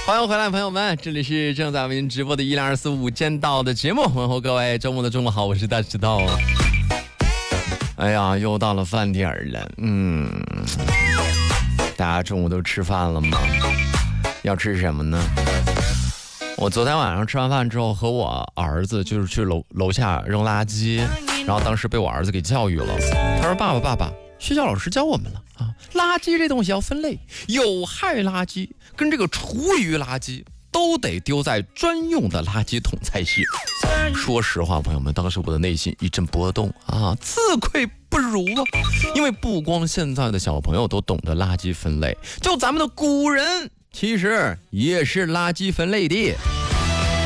欢迎回来，朋友们，这里是正在为您直播的10245午间到的节目，问候各位周末的中午好，我是大石头。哎呀，又到了饭点了，大家中午都吃饭了吗？要吃什么呢？我昨天晚上吃完饭之后，和我儿子就是去楼下扔垃圾，然后当时被我儿子给教育了。他说：“爸爸，学校老师教我们了啊，垃圾这东西要分类，有害垃圾跟这个厨余垃圾都得丢在专用的垃圾桶才行。”说实话，朋友们，当时我的内心一阵波动啊，自愧不如啊！因为不光现在的小朋友都懂得垃圾分类，就咱们的古人其实也是垃圾分类的。